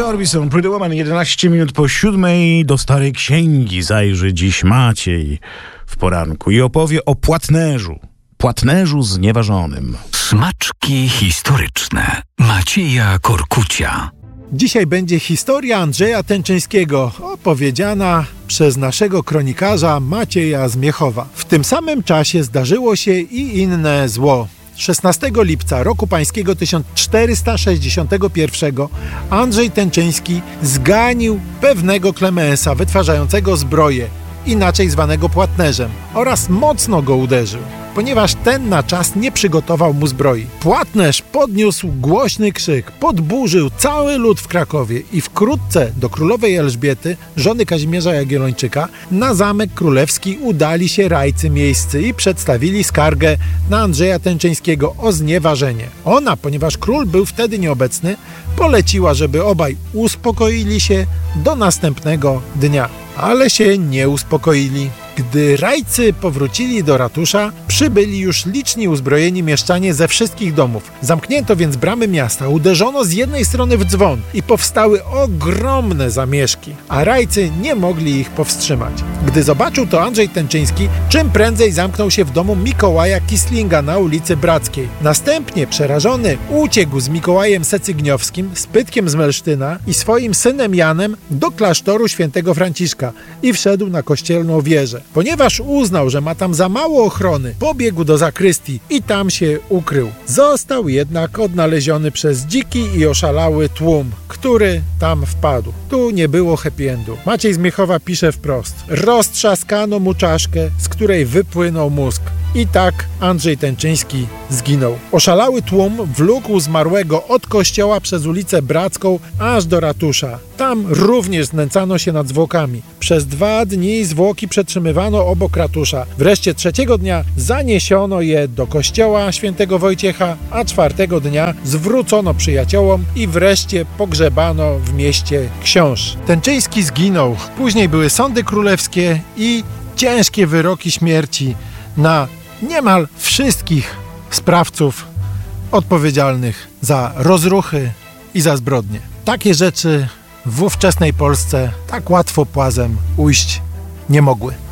Orbison, Pretty Woman, 11 minut po 7. Do Starej Księgi zajrzy dziś Maciej w poranku i opowie o płatnerzu znieważonym. Smaczki historyczne Macieja Korkucia. Dzisiaj będzie historia Andrzeja Tęczyńskiego, opowiedziana przez naszego kronikarza Macieja z Miechowa. W tym samym czasie zdarzyło się i inne zło. 16 lipca roku pańskiego 1461 Andrzej Tęczyński zganił pewnego Klemensa wytwarzającego zbroję, inaczej zwanego płatnerzem, oraz mocno go uderzył, ponieważ ten na czas nie przygotował mu zbroi. Płatnerz podniósł głośny krzyk, podburzył cały lud w Krakowie i wkrótce do królowej Elżbiety, żony Kazimierza Jagiellończyka, na Zamek Królewski udali się rajcy miejscy i przedstawili skargę na Andrzeja Tęczyńskiego o znieważenie. Ona, ponieważ król był wtedy nieobecny, poleciła, żeby obaj uspokoili się do następnego dnia. Ale się nie uspokoili. Gdy rajcy powrócili do ratusza, przybyli już liczni uzbrojeni mieszczanie ze wszystkich domów. Zamknięto więc bramy miasta, uderzono z jednej strony w dzwon i powstały ogromne zamieszki, a rajcy nie mogli ich powstrzymać. Gdy zobaczył to Andrzej Tęczyński, czym prędzej zamknął się w domu Mikołaja Kislinga na ulicy Brackiej. Następnie przerażony uciekł z Mikołajem Secygniowskim, z Pytkiem z Melsztyna i swoim synem Janem do klasztoru świętego Franciszka i wszedł na kościelną wieżę. Ponieważ uznał, że ma tam za mało ochrony, pobiegł do zakrystii i tam się ukrył. Został jednak odnaleziony przez dziki i oszalały tłum, który tam wpadł. Tu nie było happy endu. Maciej z Miechowa pisze wprost: roztrzaskano mu czaszkę, z której wypłynął mózg. I tak Andrzej Tęczyński zginął. Oszalały tłum wlókł zmarłego od kościoła przez ulicę Bracką aż do ratusza. Tam również znęcano się nad zwłokami. Przez 2 dni zwłoki przetrzymywano obok ratusza. Wreszcie 3. dnia zaniesiono je do kościoła świętego Wojciecha, a 4. dnia zwrócono przyjaciołom i wreszcie pogrzebano w mieście Książ. Tęczyński zginął. Później były sądy królewskie i ciężkie wyroki śmierci na niemal wszystkich sprawców odpowiedzialnych za rozruchy i za zbrodnie. Takie rzeczy w ówczesnej Polsce tak łatwo płazem ujść nie mogły.